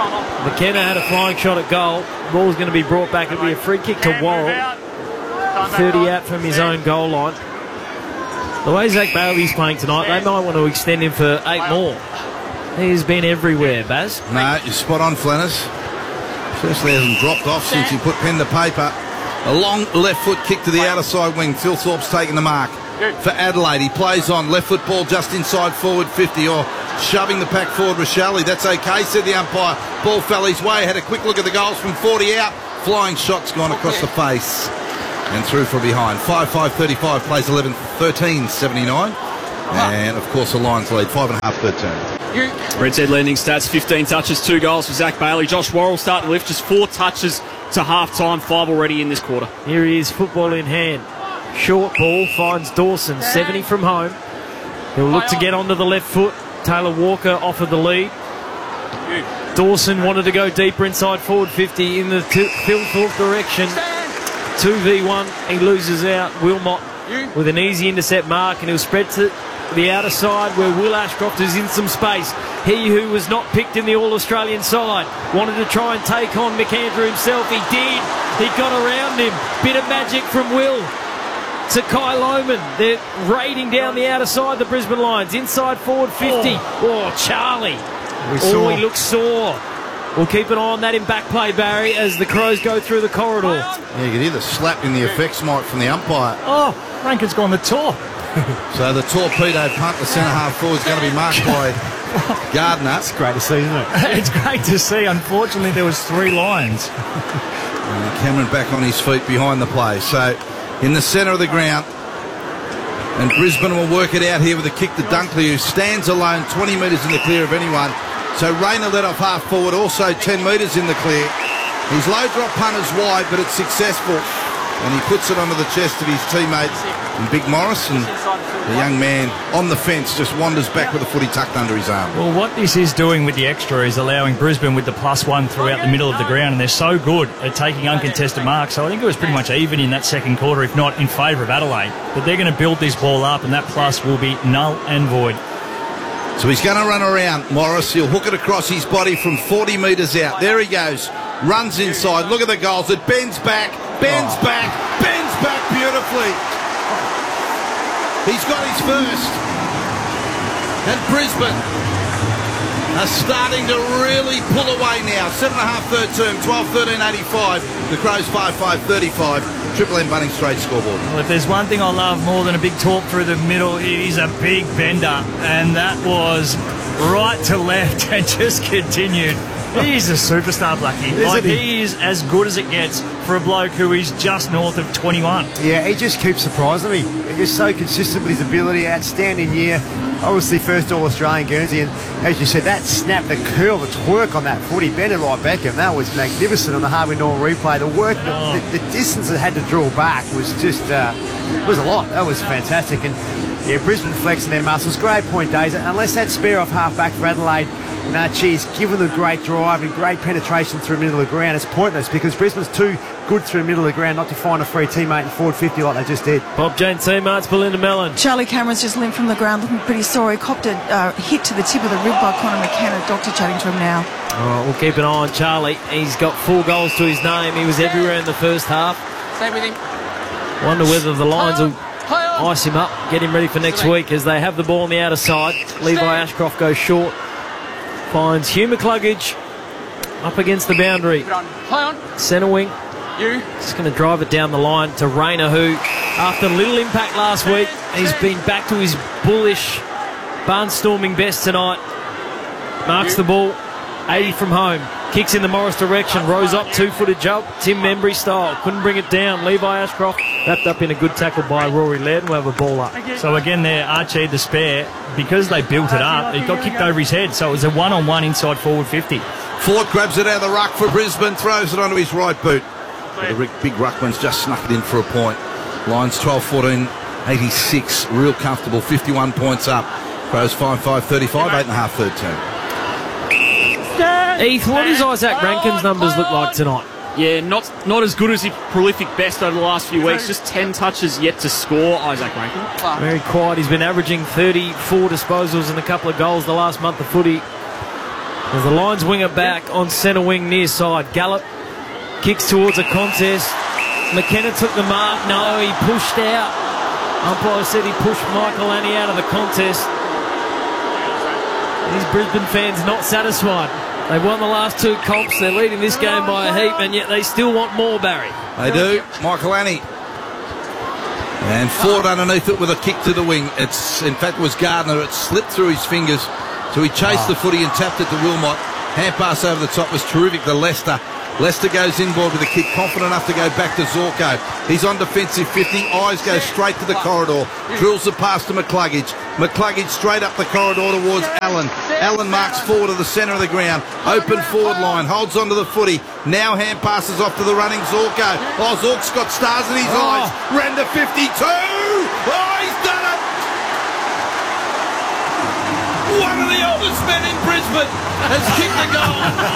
McKenna had a flying shot at goal. Ball's going to be brought back. It'll be a free kick to Worrell. 30 out from his own goal line. The way Zach Bailey's playing tonight, they might want to extend him for 8 more. He's been everywhere, Baz. No, you're spot on, Flanners. Firstly, hasn't dropped off since he put pen to paper. A long left foot kick to the outer side wing. Phil Thorpe's taking the mark for Adelaide. He plays on. Left foot ball just inside forward 50, or shoving the pack forward. Rashali, that's okay, said the umpire. Ball fell his way. Had a quick look at the goals from 40 out. Flying shots gone across the face and through from behind. 5-5-35 plays 11-13-79. And, of course, the Lions lead 5.5 third term. Red Head Landing stats, 15 touches, 2 goals for Zach Bailey. Josh Worrell starting to lift, just 4 touches to half-time, 5 already in this quarter. Here he is, football in hand. Short ball finds Dawson, 70 from home. He'll look to get onto the left foot. Taylor Walker offered the lead. Dawson wanted to go deeper inside forward 50 in the Phil Thorpe direction. 2v1, he loses out. Wilmot with an easy intercept mark, and he'll spread to the outer side where Will Ashcroft is in some space. He who was not picked in the All-Australian side wanted to try and take on McAndrew himself. He did. He got around him. Bit of magic from Will to Kai Lohman. They're raiding down the outer side, the Brisbane Lions. Inside forward 50. Oh, Charlie. He looks sore. We'll keep an eye on that in back play, Barry, as the Crows go through the corridor. Yeah, you can hear the slap in the effects mic from the umpire. Oh, Rankin's gone the tour. So the torpedo punt, the centre half forward, is going to be marked by Gardner. It's great to see, isn't it? It's great to see. Unfortunately, there was 3 Lions. And Cameron back on his feet behind the play. So in the centre of the ground, and Brisbane will work it out here with a kick to Dunkley, who stands alone 20 metres in the clear of anyone. So Rayner led off half forward, also 10 metres in the clear. His low drop punt is wide, but it's successful. And he puts it onto the chest of his teammate, Big Morris, and the young man on the fence just wanders back with the footy tucked under his arm. Well, what this is doing with the extra is allowing Brisbane with the +1 throughout the middle of the ground, and they're so good at taking uncontested marks. So I think it was pretty much even in that second quarter, if not in favour of Adelaide. But they're going to build this ball up, and that plus will be null and void. So he's going to run around Morris. He'll hook it across his body from 40 metres out. There he goes. Runs inside. Look at the goals. It bends back beautifully. He's got his first. And Brisbane are starting to really pull away now. 7.5 third term, 12-13-85. The Crows 5-5-35. Triple M Bunnings straight scoreboard. Well, if there's one thing I love more than a big talk through the middle, it is a big bender. And that was right to left and just continued. He's a superstar, Blackie. Like, he is as good as it gets for a bloke who is just north of 21. Yeah, he just keeps surprising me. He's so consistent with his ability. Outstanding year. Obviously, first All-Australian Guernsey. And as you said, that snap, the curl, the twerk on that footy, bending like Beckham, that was magnificent on the Harvey Norman replay. The work, the distance it had to draw back was just, was a lot. That was fantastic. And yeah, Brisbane flexing their muscles. Great point, Days. Unless that spare off half back for Adelaide, geez, given the great drive and great penetration through the middle of the ground, it's pointless because Brisbane's too good through the middle of the ground not to find a free teammate in forward 50 like they just did. Bob Jane Seamarts, Belinda Mellon. Charlie Cameron's just limped from the ground looking pretty sore. He copped a hit to the tip of the rib by Connor McKenna. Doctor chatting to him now. All right, we'll keep an eye on Charlie. He's got 4 goals to his name. He was everywhere in the first half. Stay with him. Wonder whether the Lions will ice him up, get him ready for next week as they have the ball on the outer side. Levi Ashcroft goes short. Finds Hugh McCluggage up against the boundary. Centre wing. Just going to drive it down the line to Rayner, who, after little impact last week, he's been back to his bullish, barnstorming best tonight. Marks the ball, 80 from home. Kicks in the Morris direction. Rose up, 2-footed jump. Tim Membry style. Couldn't bring it down. Levi Ashcroft wrapped up in a good tackle by Rory Laird. We'll have a ball up. So again there, Archie the spare, because they built it up, it got kicked over his head. So it was a one-on-one inside forward 50. Fort grabs it out of the ruck for Brisbane, throws it onto his right boot. The big ruckman's just snuck it in for a point. Lions 12-14, 86. Real comfortable, 51 points up. Crows 5-5-35, 8.5 third term. Heath, what does Isaac Rankin's numbers look like tonight? Yeah, not as good as his prolific best over the last few weeks. Just 10 touches yet to score, Isaac Rankin. Very quiet. He's been averaging 34 disposals and a couple of goals the last month of footy. As the Lions winger back on centre wing near side. Gallup kicks towards a contest. McKenna took the mark. No, he pushed out. Umpire said he pushed Michael Annie out of the contest. These Brisbane fans not satisfied. They've won the last 2 comps. They're leading this game by a heap, and yet they still want more, Barry. They do. Michael Annie. And Ford underneath it with a kick to the wing. In fact, it was Gardner. It slipped through his fingers. So he chased the footy and tapped it to Wilmot. Hand pass over the top was terrific to Leicester. Leicester goes inboard with a kick, confident enough to go back to Zorko. He's on defensive 50. Eyes go straight to the corridor. Drills the pass to McCluggage. McCluggage straight up the corridor towards Allen. Allen marks forward to the centre of the ground. Open forward line. Holds onto the footy. Now hand passes off to the running Zorko. Oh, Zork's got stars in his eyes. Ran to 52. Oh, he's done it. One of the oldest men in Brisbane has kicked a goal.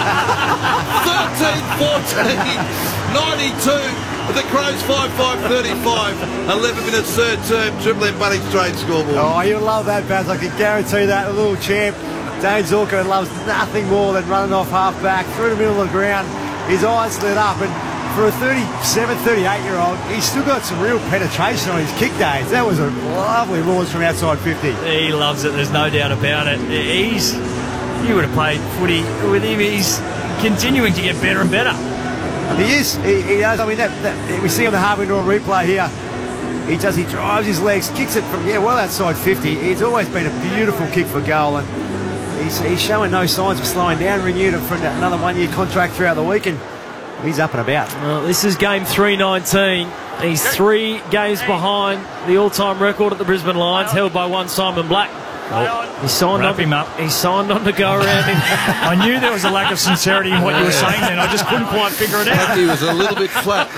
13-14, 92. The Crows 5-5-35. 11 minutes third term. Triple M Bunnings Trade scoreboard. Oh, you'll love that, Baz. I can guarantee that. The little champ, Dane Zorko, loves nothing more than running off half-back through the middle of the ground. His eyes lit up, and for a 37, 38-year-old, he's still got some real penetration on his kick days. That was a lovely launch from outside 50. He loves it, there's no doubt about it. You would have played footy with him. He's continuing to get better and better. He is. He does. I mean, that we see on the Harvey Norman replay here. He drives his legs, kicks it from, well outside 50. It's always been a beautiful kick for goal, and he's showing no signs of slowing down. Renewed him for another 1-year contract throughout the week, and he's up and about. Well, this is game 319. He's 3 games behind the all-time record at the Brisbane Lions, held by one Simon Black. He signed on to go around him. I knew there was a lack of sincerity in what you were saying then. I just couldn't quite figure it out. He was a little bit flat.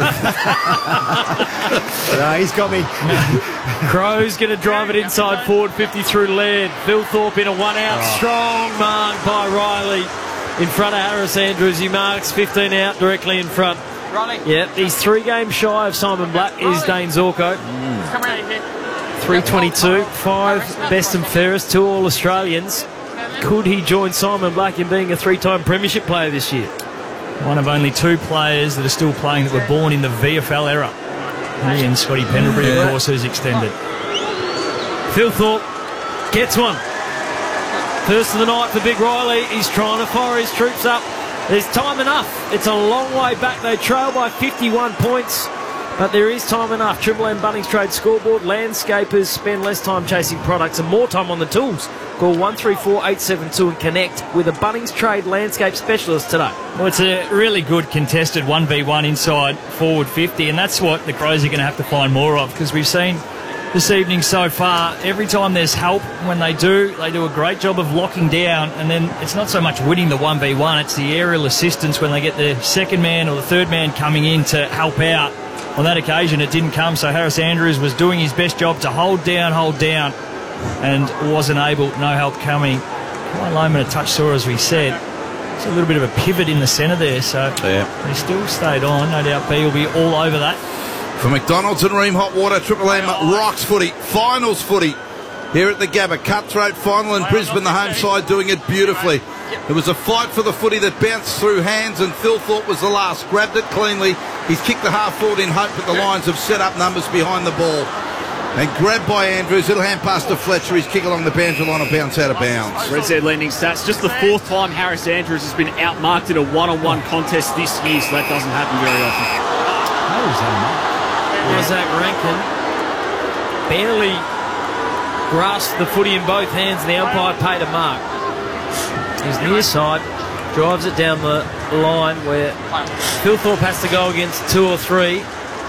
No, he's got me. Crows going to drive it inside forward 50 through Laird. Phil Thorpe in a one-out. Strong mark by Riley in front of Harris Andrews. He marks 15 out directly in front. Yep, he's 3 games shy of Simon Black is Dane Zorko. Come around here. 322, 5 best and fairest, 2 All-Australians. Could he join Simon Black in being a 3-time premiership player this year? One of only 2 players that are still playing that were born in the VFL era. He and Scotty Pendlebury, of course, who's extended. Phil Thorpe gets one. First of the night for Big Riley. He's trying to fire his troops up. There's time enough. It's a long way back. They trail by 51 points. But there is time enough. Triple M Bunnings Trade scoreboard. Landscapers spend less time chasing products and more time on the tools. Call 134872 and connect with a Bunnings Trade landscape specialist today. Well, it's a really good contested 1v1 inside forward 50, and that's what the Crows are going to have to find more of, because we've seen this evening so far, every time there's help, when they do a great job of locking down, and then it's not so much winning the 1v1, it's the aerial assistance when they get the second man or the third man coming in to help out. On that occasion, it didn't come, so Harris Andrews was doing his best job to hold down, and wasn't able, no help coming. Quite Loman a touch sore, as we said. It's a little bit of a pivot in the centre there, so he still stayed on. No doubt B will be all over that. For McDonald's and Ream Hot Water, Triple M rocks footy, finals footy here at the Gabba. Cutthroat final in Brisbane, the home side doing it beautifully. It was a fight for the footy that bounced through hands, and Phil Thorpe was the last. Grabbed it cleanly. He's kicked the half forward in hope that the Lions have set up numbers behind the ball. And grabbed by Andrews. Little hand pass to Fletcher. His kick along the boundary line and bounce out of bounds. Red Z lending stats. Just the 4th time Harris Andrews has been outmarked in a one-on-one contest this year, so that doesn't happen very often. Isaac Rankin barely grasped the footy in both hands, and the umpire paid a mark. He's near side, drives it down the line where Phil Thorpe has to go against 2 or 3.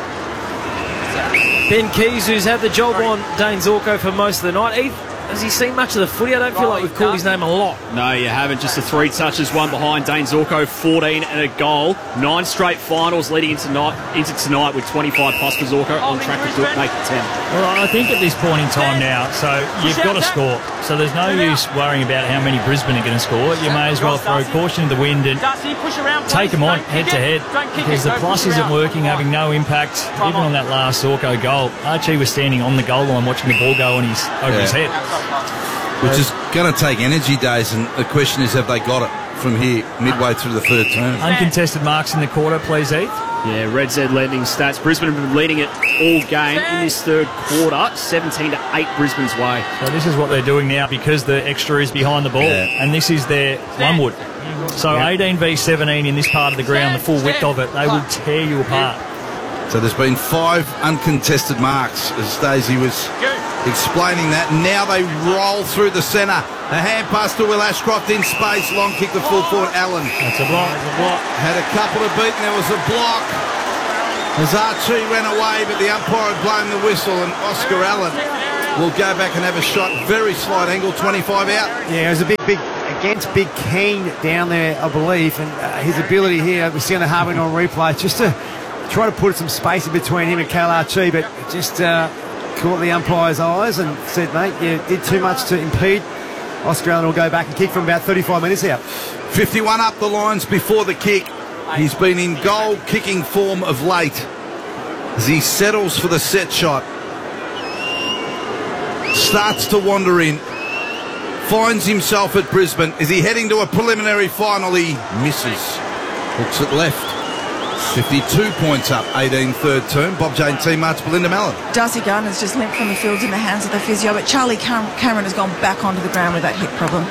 Ben Keys, who's had the job on Dane Zorko for most of the night. Has he seen much of the footy? I don't feel like we've called his name a lot. No, you haven't. Just the 3 touches, 1 behind. Dane Zorko, 14 and a goal. 9 straight finals leading into tonight with 25 plus for Zorko, on track to make it 10. Well, I think at this point in time now, so you've got to score. So there's no use worrying about how many Brisbane are going to score. You may as well throw caution to the wind and take them on head to head, because the plus isn't working, having no impact, even on that last Zorko goal. Archie was standing on the goal line watching the ball go on over his head. Which is going to take energy days, and the question is, have they got it? from here, midway through the third term. Uncontested marks in the quarter, please, Heath. Yeah, Red Z lending stats. Brisbane have been leading it all game in this third quarter, 17-8 Brisbane's way. So this is what they're doing now because the extra is behind the ball, and this is their Longwood. So 18 v 17 in this part of the ground, the full width of it, they will tear you apart. So there's been 5 uncontested marks, as Daisy was explaining that. Now they roll through the centre. A hand pass to Will Ashcroft in space. Long kick to full forward Allen. That's a block. Had a couple of beaten. There was a block as Archie ran away, but the umpire had blown the whistle, and Oscar Allen will go back and have a shot. Very slight angle, 25 out. Yeah, it was a big against Big Keen down there, I believe, and his ability here, we see on the Harvey on replay, just to try to put some space in between him and Kale Archie, but just caught the umpire's eyes and said, mate, you did too much to impede. Oscar Allen will go back and kick from about 35 metres out. 51 up the lines before the kick. He's been in goal kicking form of late as he settles for the set shot. Starts to wander in. Finds himself at Brisbane. Is he heading to a preliminary final? He misses. Looks at left. 52 points up, 18 third term. Bob Jane teammates Belinda Mallon. Darcy Gardner's just limped from the field in the hands of the physio, but Charlie Cameron has gone back onto the ground with that hip problem.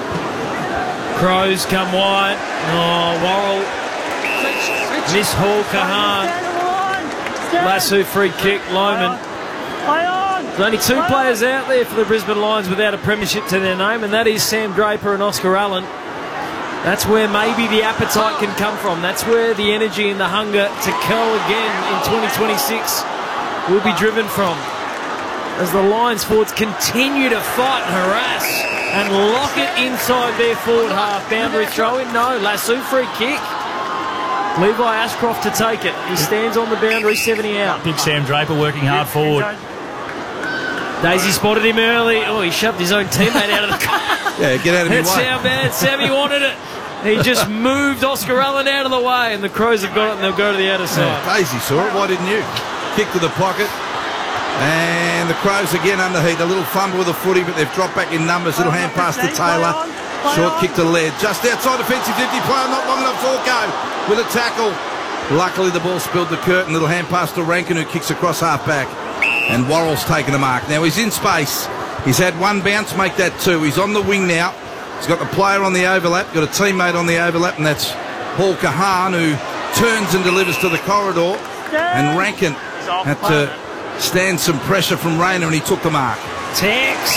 Crows come wide. Oh, Worrell. Miss Hall Kahan. Lasso free kick, Lohman. There's only 2 players out there for the Brisbane Lions without a premiership to their name, and that is Sam Draper and Oscar Allen. That's where maybe the appetite can come from. That's where the energy and the hunger to go again in 2026 will be driven from. As the Lions forwards continue to fight and harass and lock it inside their forward half. Boundary throw in, no. Lasso free kick. Levi Ashcroft to take it. He stands on the boundary, 70 out. Big Sam Draper working hard forward. Daisy spotted him early. Oh, he shoved his own teammate out of the car. Yeah, get out of his way. That's how bad Sammy wanted it. He just moved Oscar Allen out of the way, and the Crows have got it, and they'll go to the outer side. Daisy saw it. Why didn't you? Kick to the pocket. And the Crows again under heat. A little fumble with the footy, but they've dropped back in numbers. Little hand pass to Taylor. Short kick to Laird. Just outside defensive 50 player, not long enough for go with a tackle. Luckily, the ball spilled the curtain. Little hand pass to Rankin, who kicks across half back. And Worrell's taken a mark. Now he's in space. He's had 1 bounce, make that 2. He's on the wing now. He's got the player on the overlap, got a teammate on the overlap, and that's Paul Kahan, who turns and delivers to the corridor. And Rankin had to stand some pressure from Rayner, and he took the mark. Tex.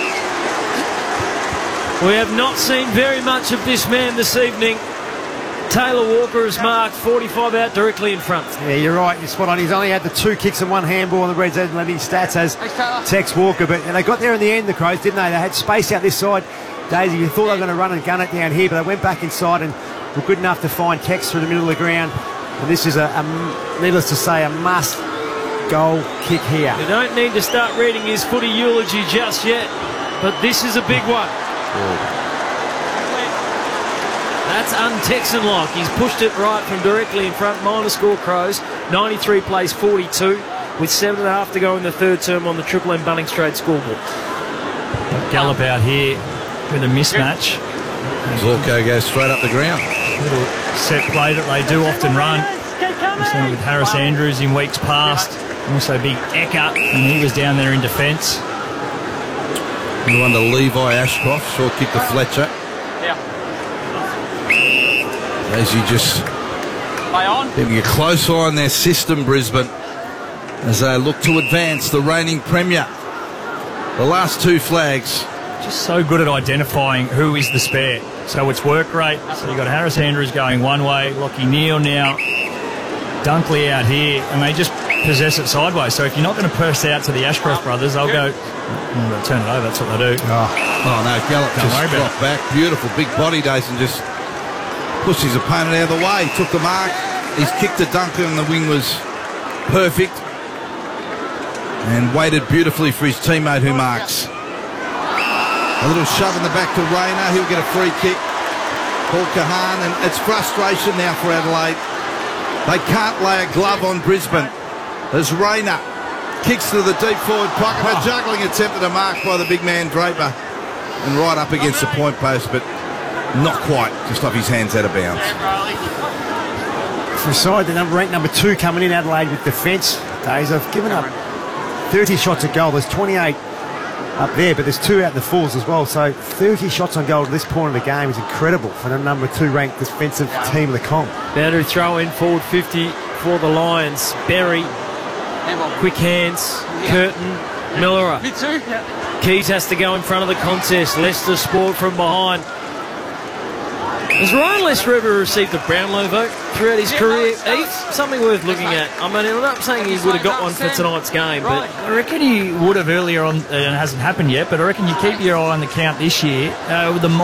We have not seen very much of this man this evening. Taylor Walker has marked 45 out directly in front. Yeah, you're right. You're spot on. He's only had the 2 kicks and 1 handball on the Reds and leading stats as Tex Walker. But they got there in the end, the Crows, didn't they? They had space out this side. Daisy, you thought they were going to run and gun it down here, but they went back inside and were good enough to find Tex through the middle of the ground. And this is, needless to say, a must-goal kick here. You don't need to start reading his footy eulogy just yet, but this is a big one. That's un-Texan-like. He's pushed it right from directly in front. Minor score Crows. 93 plays 42 with 7.5 to go in the third term on the Triple M Bunnings Trade scoreboard. Gallop out here with a mismatch. Zorko goes straight up the ground. Little set play that they do often run. We've seen it with Harris Andrews in weeks past. Also big Ecker, and he was down there in defence. The one to Levi Ashcroft. Short kick to Fletcher. As you just keeping a close eye on their system, Brisbane, as they look to advance, the reigning premier. The last 2 flags. Just so good at identifying who is the spare. So it's work rate. So you've got Harris Andrews going one way, Lockie Neal now, Dunkley out here, and they just possess it sideways. So if you're not going to press out to the Ashcroft brothers, they'll go, they'll turn it over. That's what they do. Oh no, Gallop just dropped back. Beautiful big body, Dyson just pushed his opponent out of the way. Took the mark. He's kicked to Duncan, and the wing was perfect. And waited beautifully for his teammate who marks. A little shove in the back to Rayner. He'll get a free kick. Paul Kahan, and it's frustration now for Adelaide. They can't lay a glove on Brisbane. As Rayner kicks to the deep forward pocket. A juggling attempt at a mark by the big man Draper. And right up against the point post, but Not quite, just off his hands out of bounds. For a side, the ranked number 2 coming in, Adelaide with defence. Days have given up 30 shots at goal. There's 28 up there, but there's 2 out in the fours as well. So 30 shots on goal at this point of the game is incredible for the number 2 ranked defensive team of the comp. Boundary throw in forward 50 for the Lions. Berry, quick hands, Curtin, Miller. Me too. Keys has to go in front of the contest. Leicester Sport from behind. Has Ryan Lester ever received a Brownlow vote throughout his career? He's something worth looking at. I mean, I'm not saying he would have got one for tonight's game, but I reckon he would have earlier on, and it hasn't happened yet, but I reckon you keep your eye on the count this year. With the